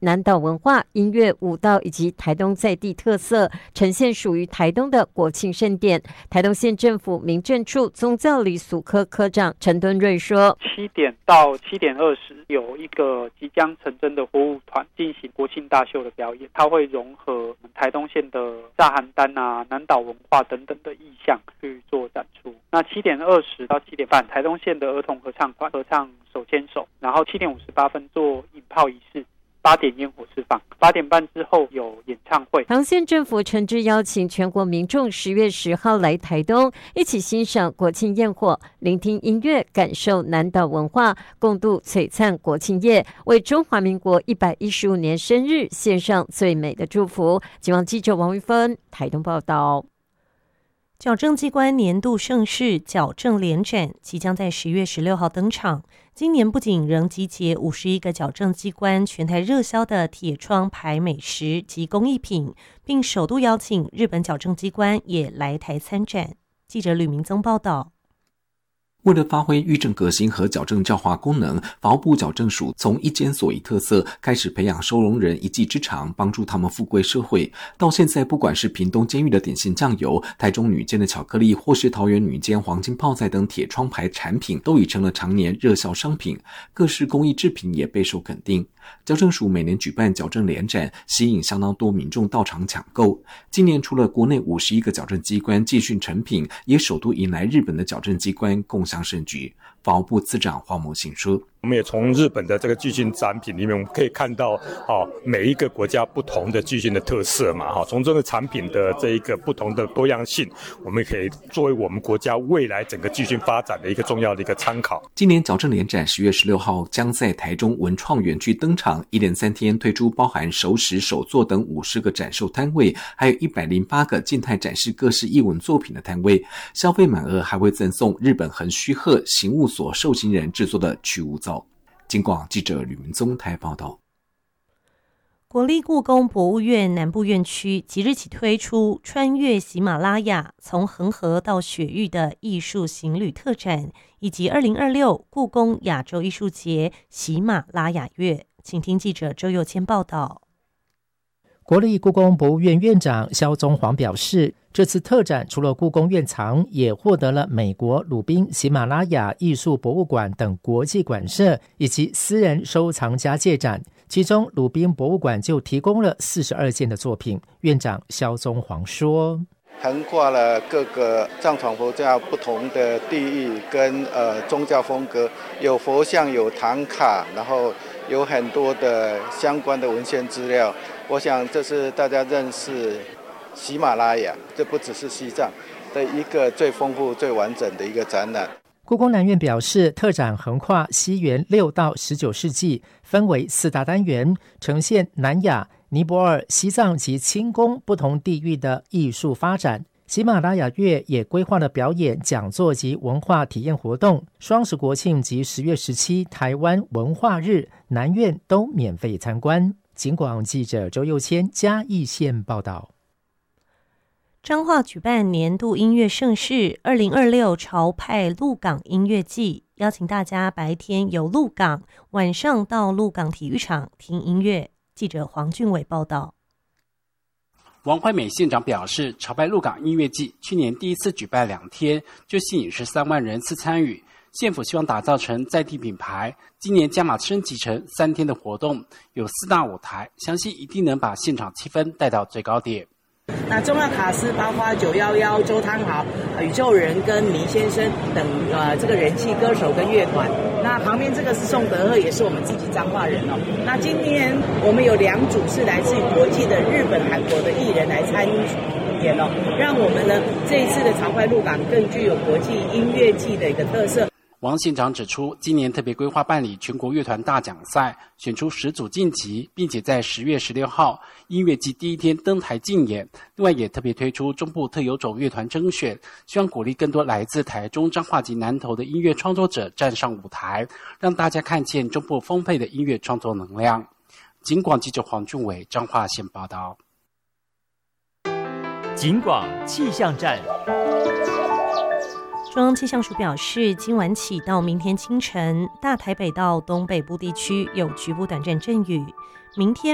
南岛文化、音乐、舞蹈以及台东在地特色，呈现属于台东的国庆盛典。台东县政府民政处宗教礼俗科科长陈敦瑞说 ，7点到7点20有一个即将成真的活舞团进行国庆大秀的表演，它会融合台东县的炸邯郸啊、南岛文化等等的意象去做展出。那7点20到7点半，台东县的儿童合唱团合唱手牵手，然后7点58分做引炮仪式，8点烟火释放，8点半之后有演唱会。 唐县政府诚挚邀请全国民众10月10号来台东，一起欣赏国庆焰火，聆听音乐，感受南岛文化，共度璀璨国庆夜，为中华民国115年生日献上最美的祝福。警网记者王玉芬台东报道。矫正机关年度盛事矫正联展即将在10月16号登场。今年不仅仍集结51个矫正机关全台热销的铁窗牌美食及工艺品，并首度邀请日本矫正机关也来台参展。记者吕明宗报道。 为了发挥育正革新和矫正教化功能，法务部矫正署从一检所以特色开始培养收容人一技之长，帮助他们复归社会。到现在，不管是屏东监狱的点心酱油、台中女监的巧克力，或是桃园女监黄金泡菜等铁窗牌产品，都已成了常年热销商品。各式工艺制品也备受肯定。矫正署每年举办矫正联展，吸引相当多民众到场抢购。今年除了国内51个矫正机关继续成品，也首度迎来日本的矫正机关共襄盛举。法务部次长黄某信说， 我们也从日本的这个具训展品里面，我们可以看到每一个国家不同的具训的特色嘛，从这个产品的这一个不同的多样性，我们可以作为我们国家未来整个具训发展的一个重要的一个参考。 今年矫正联展10月16号将在台中文创园区登场，一连3天推出包含熟食、手作等50个展售摊位，还有108个静态展示各式艺文作品的摊位，消费满额还会赠送日本横须贺刑务所受刑人制作的去污皂。警广记者吕明宗台报道。 国立故宫博物院南部院区即日起推出穿越喜马拉雅从恒河到雪域的艺术行旅特展，以及2026故宫亚洲艺术节喜马拉雅月。请听记者周佑谦报道。 国立故宫博物院院长萧宗煌表示，这次特展除了故宫院藏，也获得了美国鲁宾喜马拉雅艺术博物馆等国际馆舍以及私人收藏家借展，其中鲁宾博物馆就提供了42件的作品。院长萧宗煌说， 横跨了各个藏传佛教不同的地域跟宗教风格，有佛像，有唐卡，然后有很多的相关的文献资料。我想这是大家认识喜马拉雅，这不只是西藏的一个最丰富最完整的一个展览。 故宫南院表示，特展横跨西元6到19世纪，分为4大单元，呈现南亚、尼泊尔、西藏及清宫不同地域的艺术发展。喜马拉雅月也规划了表演、讲座及文化体验活动，双十国庆及10月17台湾文化日，南院都免费参观。警广记者周佑谦嘉义县报道。 彰化举办年度音乐盛事2026潮派鹿港音乐季，邀请大家白天游鹿港，晚上到鹿港体育场听音乐。记者黄俊伟报道。 王惠美县长表示，潮派鹿港音乐季去年第一次举办2天，就吸引13万人次参与。县府希望打造成在地品牌，今年加码升级成3天的活动，有4大舞台，相信一定能把现场气氛带到最高点。 那重要卡司包括911、周汤豪、宇宙人跟迷先生等这个人气歌手跟乐团。那旁边这个是宋德赫，也是我们自己彰化人哦。那今年我们有2组是来自于国际的日本、韩国的艺人来参与演哦，让我们呢这一次的潮派鹿港更具有国际音乐季的一个特色。 王县长指出，今年特别规划办理全国乐团大奖赛，选出10组晋级，并且在10月16号音乐季第一天登台竞演。另外也特别推出中部特有种乐团甄选，希望鼓励更多来自台中、彰化及南投的音乐创作者站上舞台，让大家看见中部丰沛的音乐创作能量。警广记者黄俊伟彰化县报道。 警广气象站。 中央气象署表示，今晚起到明天清晨，大台北到东北部地区有局部短暂阵雨。明天